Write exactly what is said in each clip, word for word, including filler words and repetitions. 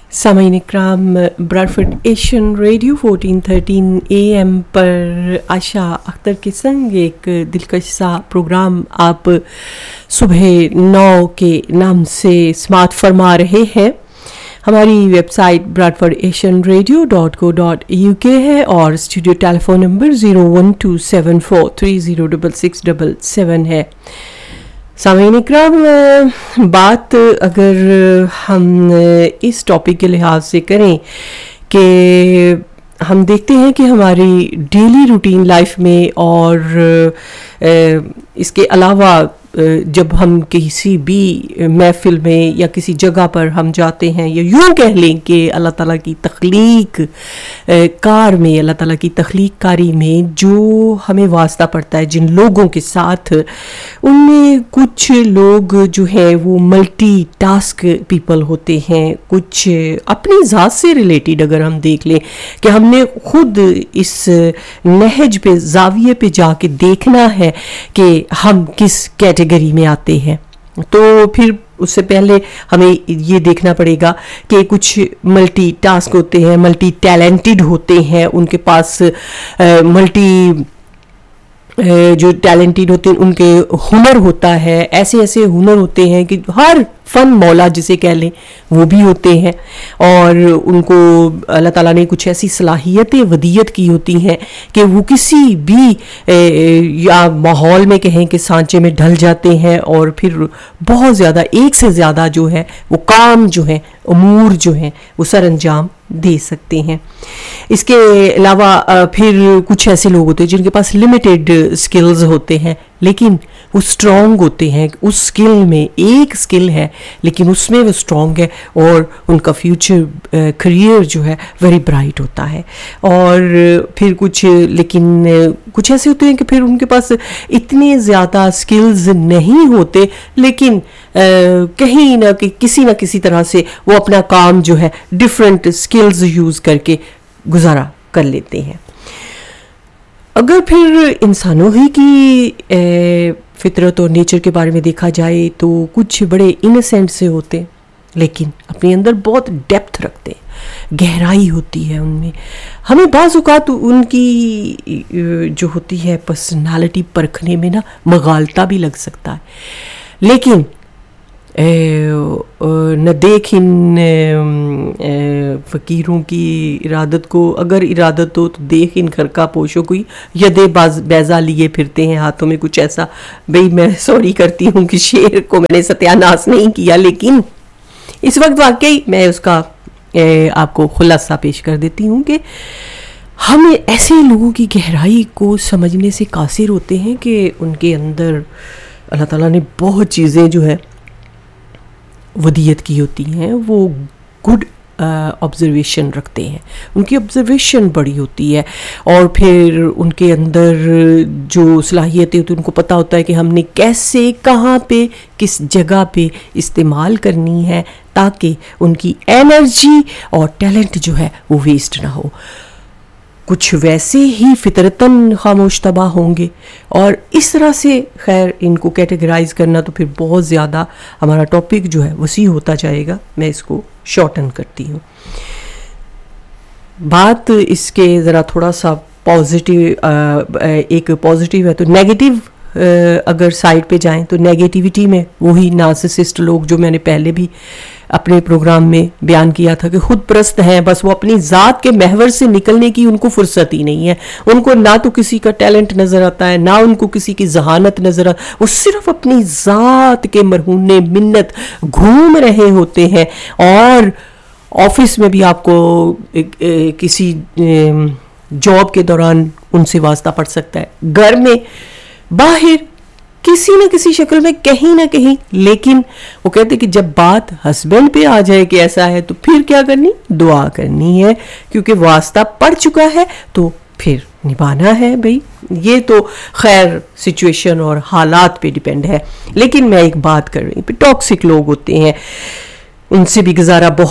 सामईन Ikram, Bradford Asian radio fourteen thirteen A M पर आशा अख्तर के संग एक दिलकश सा प्रोग्राम आप सुबह नौ के नाम से स्मार्ट फरमा रहे हैं। हमारी website Bradford Asian radio dot co dot U के है और studio telephone number zero one two seven four three zero double six double seven है। सामईन इकराम, बात अगर हम इस टॉपिक के लिहाज से करें कि हम देखते हैं कि हमारी डेली रूटीन लाइफ में और इसके अलावा जब हम किसी भी महफिल में या किसी जगह पर हम जाते हैं, या यूँ कह लें कि अल्लाह ताला की तख्लीक कार में, अल्लाह ताला की तख्लीक कारी में जो हमें वास्ता पड़ता है जिन लोगों के साथ, उनमें कुछ लोग जो है वो मल्टी टास्क पीपल होते हैं। कुछ अपनी ज़ात से रिलेटेड अगर हम देख लें कि हमने खुद इस नहज पे, जाविये पे जाके देखना है कि हम किस कैटेगरी में आते हैं, तो फिर उससे पहले हमें ये देखना पड़ेगा कि कुछ मल्टी टास्क होते हैं, मल्टी टैलेंटेड होते हैं, उनके पास मल्टी जो टैलेंटेड होते हैं उनके हुनर होता है, ऐसे ऐसे हुनर होते हैं कि हर फ़न मौला जिसे कह लें वो भी होते हैं, और उनको अल्लाह ताला ने कुछ ऐसी सलाहियतें वदीयत की होती हैं कि वो किसी भी ए, या माहौल में कहें कि सांचे में ढल जाते हैं और फिर बहुत ज़्यादा, एक से ज़्यादा जो है वो काम जो है, अमूर जो हैं वो सर अंजाम दे सकते हैं। इसके अलावा फिर कुछ ऐसे लोग होते हैं जिनके पास लिमिटेड स्किल्स होते हैं, लेकिन वो स्ट्रॉन्ग होते हैं उस स्किल में। एक स्किल है लेकिन उसमें वो स्ट्रॉन्ग है और उनका फ्यूचर करियर जो है वेरी ब्राइट होता है। और फिर कुछ लेकिन कुछ ऐसे होते हैं कि फिर उनके पास इतने ज़्यादा स्किल्स नहीं होते, लेकिन आ, कहीं ना कि किसी ना किसी तरह से वो अपना काम जो है डिफरेंट स्किल्स यूज़ करके गुजारा कर लेते हैं। अगर फिर इंसानों ही की फितरत और नेचर के बारे में देखा जाए तो कुछ बड़े इनोसेंट से होते, लेकिन अपने अंदर बहुत डेप्थ रखते हैं, गहराई होती है उनमें। हमें बाज़ औक़ात उनकी जो होती है पर्सनालिटी परखने में ना मगालता भी लग सकता है, लेकिन न देख इन फ़कीरों की इरादत को, अगर इरादत हो तो देख इन घर का पोशो कोई, यदे बाज बैजा लिए फिरते हैं हाथों में, कुछ ऐसा। भाई मैं सॉरी करती हूँ कि शेर को मैंने सत्यानाश नहीं किया, लेकिन इस वक्त वाकई मैं उसका ए, आपको खुलासा पेश कर देती हूँ कि हम ऐसे लोगों की गहराई को समझने से कासिर होते हैं कि उनके अंदर अल्लाह ताला ने बहुत चीज़ें जो है वदीयत की होती हैं। वो गुड ऑब्जर्वेशन रखते हैं, उनकी ऑब्जर्वेशन बड़ी होती है, और फिर उनके अंदर जो सलाहियतें होती हैं उनको पता होता है कि हमने कैसे, कहाँ पे, किस जगह पे इस्तेमाल करनी है ताकि उनकी एनर्जी और टैलेंट जो है वो वेस्ट ना हो। कुछ वैसे ही फितरतन खामोश तबाह होंगे, और इस तरह से खैर इनको कैटेगराइज करना तो फिर बहुत ज़्यादा हमारा टॉपिक जो है वसी होता जाएगा। मैं इसको शॉर्टन करती हूँ। बात इसके ज़रा थोड़ा सा पॉजिटिव, एक पॉजिटिव है तो नेगेटिव अगर साइड पे जाएं तो नेगेटिविटी में वही नार्सिसिस्ट लोग जो मैंने पहले भी अपने प्रोग्राम में बयान किया था कि खुद परस्त हैं, बस वो अपनी ज़ात के महवर से निकलने की उनको फुर्सत ही नहीं है। उनको ना तो किसी का टैलेंट नज़र आता है, ना उनको किसी की जहानत नज़र आता, वो सिर्फ अपनी ज़ात के मरहूने मिन्नत घूम रहे होते हैं। और ऑफिस में भी आपको ए, ए, किसी जॉब के दौरान उनसे वास्ता पड़ सकता है, घर में, बाहर, किसी न किसी शक्ल में, कहीं ना कहीं। लेकिन वो कहते कि जब बात हस्बैंड पे आ जाए कि ऐसा है, तो फिर क्या करनी, दुआ करनी है, क्योंकि वास्ता पड़ चुका है तो फिर निभाना है। भाई ये तो खैर सिचुएशन और हालात पे डिपेंड है। लेकिन मैं एक बात कर रही हूँ, टॉक्सिक लोग होते हैं, उनसे भी गुजारा बहुत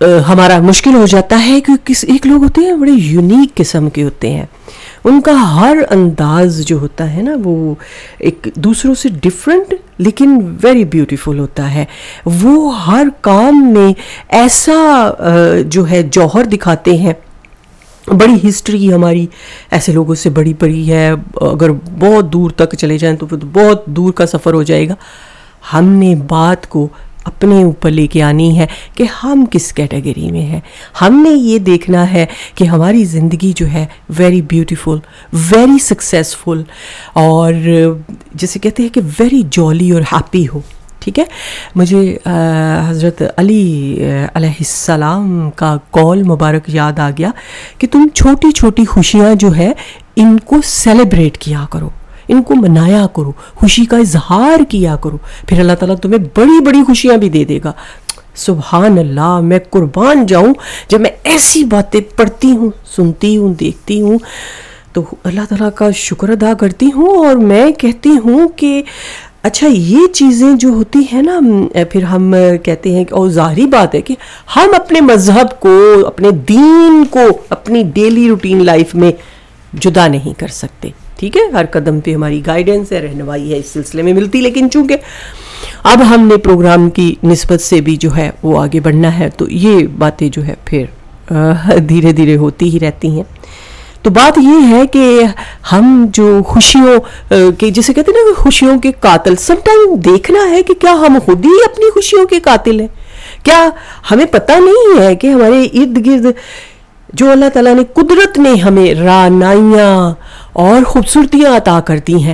ہمارا مشکل ہو جاتا ہے کہ کس ایک لوگ ہوتے ہیں بڑے یونیک قسم کے ہوتے ہیں, ان کا ہر انداز جو ہوتا ہے نا وہ ایک دوسروں سے ڈفرینٹ لیکن ویری بیوٹیفل ہوتا ہے. وہ ہر کام میں ایسا جو ہے جوہر دکھاتے ہیں. بڑی ہسٹری ہماری ایسے لوگوں سے بڑی پڑی ہے, اگر بہت دور تک چلے جائیں تو پھر بہت دور کا سفر ہو جائے گا. ہم نے بات کو اپنے اوپر لے کے آنی ہے کہ ہم کس کیٹیگری میں ہیں. ہم نے یہ دیکھنا ہے کہ ہماری زندگی جو ہے ویری بیوٹیفل, ویری سکسیسفل, اور جسے کہتے ہیں کہ ویری جالی اور ہیپی ہو. ٹھیک ہے, مجھے حضرت علی علیہ السلام کا قول مبارک یاد آ گیا کہ تم چھوٹی چھوٹی خوشیاں جو ہے ان کو سیلیبریٹ کیا کرو, ان کو منایا کرو, خوشی کا اظہار کیا کرو, پھر اللہ تعالیٰ تمہیں بڑی بڑی خوشیاں بھی دے دے گا. سبحان اللہ, میں قربان جاؤں جب میں ایسی باتیں پڑھتی ہوں, سنتی ہوں, دیکھتی ہوں تو اللہ تعالیٰ کا شکر ادا کرتی ہوں, اور میں کہتی ہوں کہ اچھا یہ چیزیں جو ہوتی ہیں نا, پھر ہم کہتے ہیں کہ اور ظاہری بات ہے کہ ہم اپنے مذہب کو, اپنے دین کو اپنی ڈیلی روٹین لائف میں جدا نہیں کر سکتے. ٹھیک ہے, ہر قدم پہ ہماری گائیڈنس ہے, رہنمائی ہے اس سلسلے میں ملتی, لیکن چونکہ اب ہم نے پروگرام کی نسبت سے بھی جو ہے وہ آگے بڑھنا ہے تو یہ باتیں جو ہے پھر دھیرے دھیرے ہوتی ہی رہتی ہیں. تو بات یہ ہے کہ ہم جو خوشیوں کے جسے کہتے ہیں نا خوشیوں کے قاتل, سم ٹائم دیکھنا ہے کہ کیا ہم خود ہی اپنی خوشیوں کے قاتل ہیں. کیا ہمیں پتہ نہیں ہے کہ ہمارے ارد گرد جو اللہ تعالیٰ نے قدرت نے ہمیں رعنائیاں اور خوبصورتیاں عطا کرتی ہیں.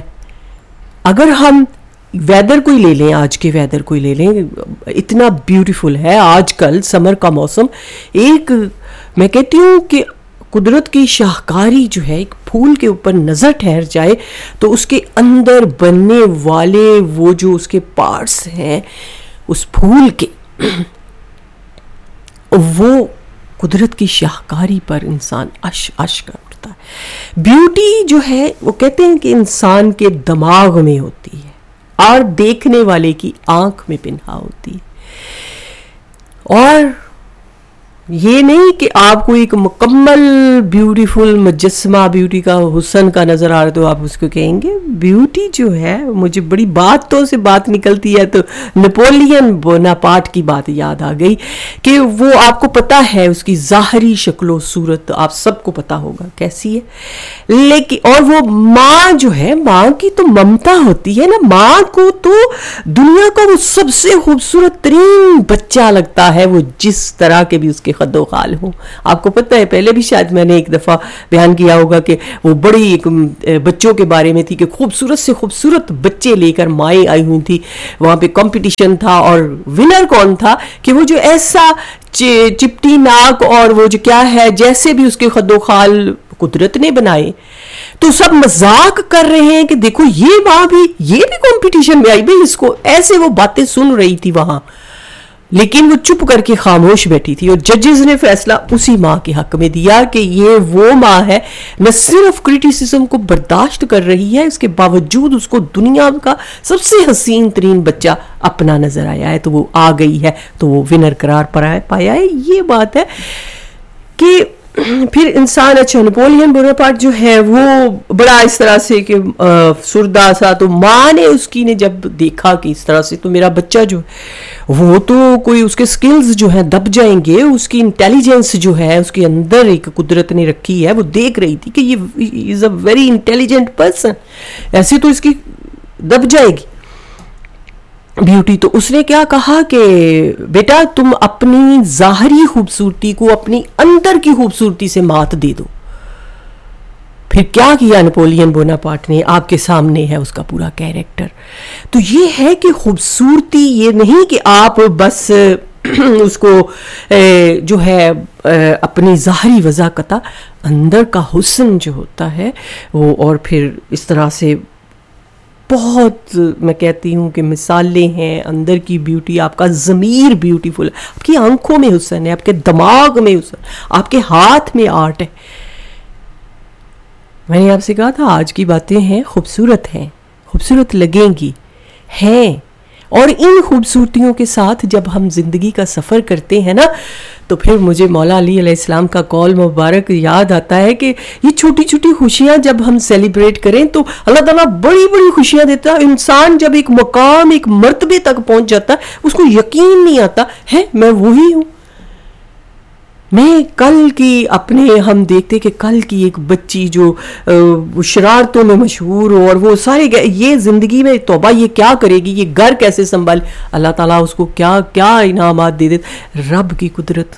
اگر ہم ویدر کوئی لے لیں, آج کے ویدر کوئی لے لیں, اتنا بیوٹیفل ہے آج کل سمر کا موسم. ایک میں کہتی ہوں کہ قدرت کی شاہکاری جو ہے, ایک پھول کے اوپر نظر ٹھہر جائے تو اس کے اندر بننے والے وہ جو اس کے پارٹس ہیں اس پھول کے, وہ قدرت کی شاہکاری پر انسان اش اش کر اٹھتا ہے. بیوٹی جو ہے وہ کہتے ہیں کہ انسان کے دماغ میں ہوتی ہے اور دیکھنے والے کی آنکھ میں پنہا ہوتی ہے. اور یہ نہیں کہ آپ کو ایک مکمل بیوٹیفل مجسمہ بیوٹی کا حسن کا نظر آ رہا تو آپ اس کو کہیں گے بیوٹی جو ہے. مجھے بڑی باتوں سے بات نکلتی ہے تو نپولین بوناپارٹ کی بات یاد آ گئی کہ وہ آپ کو پتا ہے اس کی ظاہری شکل و صورت آپ سب کو پتا ہوگا کیسی ہے, لیکن اور وہ ماں جو ہے, ماں کی تو ممتا ہوتی ہے نا, ماں کو تو دنیا کا وہ سب سے خوبصورت ترین بچہ لگتا ہے, وہ جس طرح کے بھی اس کے خد و خال ہوں. آپ کو پتہ ہے پہلے بھی شاید میں نے ایک دفعہ بیان کیا ہوگا کہ وہ بڑی ایک بچوں کے بارے میں تھی کہ خوبصورت سے خوبصورت بچے لے کر مائیں آئی ہوئی تھی, وہاں پہ کمپٹیشن تھا اور ونر کون تھا کہ وہ جو ایسا چپٹی ناک اور وہ جو کیا ہے جیسے بھی اس کے خد و خال قدرت نے بنائے, تو سب مذاق کر رہے ہیں کہ دیکھو یہ ماں بھی یہ بھی کمپٹیشن میں آئی. بھائی اس کو ایسے وہ باتیں سن رہی تھی وہاں, لیکن وہ چپ کر کے خاموش بیٹھی تھی, اور ججز نے فیصلہ اسی ماں کے حق میں دیا کہ یہ وہ ماں ہے نہ صرف کرٹیسزم کو برداشت کر رہی ہے, اس کے باوجود اس کو دنیا کا سب سے حسین ترین بچہ اپنا نظر آیا ہے تو وہ آ گئی ہے تو وہ ونر قرار پایا ہے. یہ بات ہے کہ پھر انسان, اچھا نپولین بوناپارٹ جو ہے وہ بڑا اس طرح سے کہ سردہ سا, تو ماں نے اس کی نے جب دیکھا کہ اس طرح سے تو میرا بچہ جو وہ تو کوئی اس کے سکلز جو ہیں دب جائیں گے, اس کی انٹیلیجنس جو ہے اس کے اندر ایک قدرت نے رکھی ہے, وہ دیکھ رہی تھی کہ یہ از اے ویری انٹیلیجنٹ پرسن, ایسے تو اس کی دب جائے گی بیوٹی. تو اس نے کیا کہا کہ بیٹا تم اپنی ظاہری خوبصورتی کو اپنی اندر کی خوبصورتی سے مات دے دو. پھر کیا کیا نپولین بوناپارٹ نے, آپ کے سامنے ہے اس کا پورا کیریکٹر. تو یہ ہے کہ خوبصورتی یہ نہیں کہ آپ بس اس کو جو ہے اپنی ظاہری وضاحت, اندر کا حسن جو ہوتا ہے وہ, اور پھر اس طرح سے بہت میں کہتی ہوں کہ مثالیں ہیں اندر کی بیوٹی. آپ کا ضمیر بیوٹیفل, آپ کی آنکھوں میں حسن ہے, آپ کے دماغ میں حسن, آپ کے ہاتھ میں آرٹ ہے. میں نے آپ سے کہا تھا آج کی باتیں ہیں خوبصورت ہیں, خوبصورت لگیں گی ہیں, اور ان خوبصورتیوں کے ساتھ جب ہم زندگی کا سفر کرتے ہیں نا تو پھر مجھے مولا علی علیہ السلام کا قول مبارک یاد آتا ہے کہ یہ چھوٹی چھوٹی خوشیاں جب ہم سیلیبریٹ کریں تو اللہ تعالیٰ بڑی بڑی خوشیاں دیتا ہے. انسان جب ایک مقام ایک مرتبے تک پہنچ جاتا ہے اس کو یقین نہیں آتا ہے میں وہی ہوں. میں کل کی اپنے ہم دیکھتے کہ کل کی ایک بچی جو شرارتوں میں مشہور ہو اور وہ سارے یہ زندگی میں توبہ یہ کیا کرے گی, یہ گھر کیسے سنبھال, اللہ تعالیٰ اس کو کیا کیا انعامات دے دیتے. رب کی قدرت.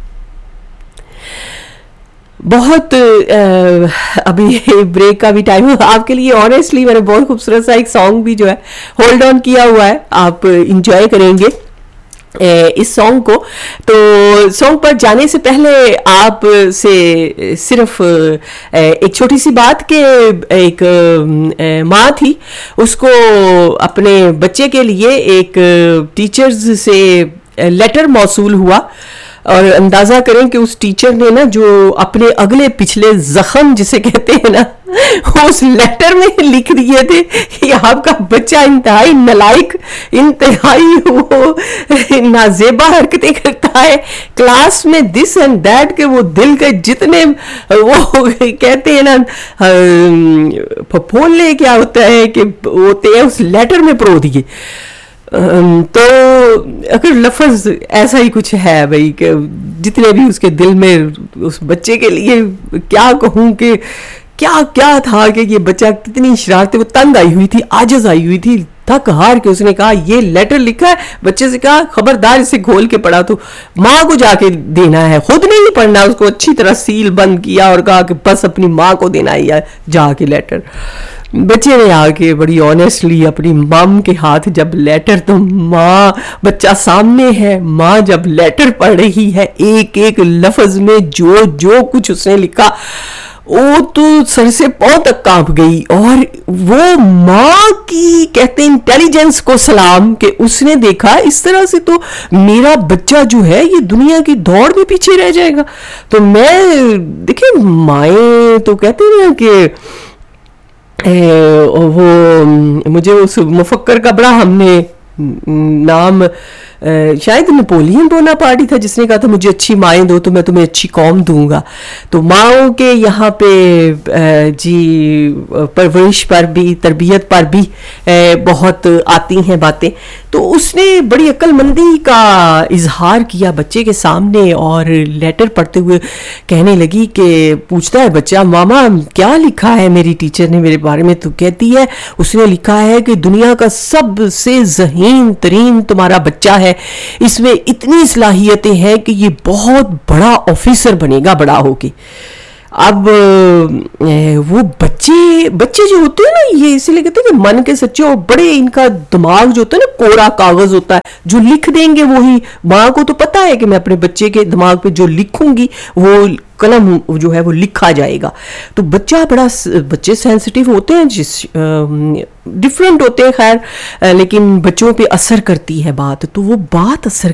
بہت ابھی بریک کا بھی ٹائم ہے آپ کے لیے. آنیسٹلی میں نے بہت خوبصورت سا ایک سانگ بھی جو ہے ہولڈ آن کیا ہوا ہے, آپ انجوائے کریں گے اس سانگ کو. تو سانگ پر جانے سے پہلے آپ سے صرف ایک چھوٹی سی بات کہ ایک ماں تھی, اس کو اپنے بچے کے لیے ایک ٹیچرز سے لیٹر موصول ہوا اور اندازہ کریں کہ اس ٹیچر نے نا جو اپنے اگلے پچھلے زخم جسے کہتے ہیں نا اس لیٹر میں لکھ دیے تھے کہ آپ کا بچہ انتہائی نالائق, انتہائی وہ نازیبا حرکتیں کرتا ہے کلاس میں, دس اینڈ دیٹ, کہ وہ دل کے جتنے وہ کہتے ہیں نا پھپھولنے کیا ہوتا ہے کہ ہوتے ہیں اس لیٹر میں پرو دیے. تو اگر لفظ ایسا ہی کچھ ہے بھائی کہ جتنے بھی اس کے دل میں اس بچے کے لیے کیا کہوں کہ کیا کیا تھا کہ یہ بچہ کتنی شرارتیں, وہ تنگ آئی ہوئی تھی, عاجز آئی ہوئی تھی, تھک ہار کے اس نے کہا یہ لیٹر لکھا ہے. بچے سے کہا خبردار اسے کھول کے پڑھا تو ماں کو جا کے دینا ہے, خود نہیں پڑھنا. اس کو اچھی طرح سیل بند کیا اور کہا کہ بس اپنی ماں کو دینا ہے جا کے لیٹر. بچے نے آ کے بڑی آنیسٹلی اپنی مام کے ہاتھ جب لیٹر, تو ماں بچہ سامنے ہے, ماں جب لیٹر پڑھ رہی ہے ایک ایک لفظ میں جو جو کچھ اس نے لکھا وہ تو سر سے پاؤں تک کانپ گئی. اور وہ ماں کی کہتے ہیں انٹیلیجنس کو سلام کہ اس نے دیکھا اس طرح سے تو میرا بچہ جو ہے یہ دنیا کی دوڑ میں پیچھے رہ جائے گا. تو میں دیکھیں مائیں تو کہتے ہیں کہ وہ مجھے اس مفکر کا بڑا ہم نے نام شاید نپولین بوناپارٹ تھا جس نے کہا تھا مجھے اچھی مائیں دو تو میں تمہیں اچھی قوم دوں گا. تو ماؤں کے یہاں پہ جی پرورش پر بھی تربیت پر بھی بہت آتی ہیں باتیں. تو اس نے بڑی عقل مندی کا اظہار کیا بچے کے سامنے اور لیٹر پڑھتے ہوئے کہنے لگی کہ پوچھتا ہے بچہ ماما کیا لکھا ہے میری ٹیچر نے میرے بارے میں. تو کہتی ہے اس نے لکھا ہے کہ دنیا کا سب سے ذہین ترین تمہارا بچہ ہے, اس میں اتنی صلاحیتیں ہیں کہ یہ بہت بڑا آفیسر بنے گا بڑا ہو کے. اب وہ بچے بچے جو ہوتے ہیں نا یہ اسی لیے کہتے ہیں کہ من کے سچے, اور بڑے ان کا دماغ جو ہوتا ہے نا کوڑا کاغذ ہوتا ہے, جو لکھ دیں گے وہی. ماں کو تو پتا ہے کہ میں اپنے بچے کے دماغ پہ جو لکھوں گی وہ قلم جو ہے وہ لکھا جائے گا. تو بچہ بڑا بچے سینسٹیو ہوتے ہیں جس ڈفرینٹ ہوتے ہیں خیر, لیکن بچوں پہ اثر کرتی ہے بات. تو وہ بات اثر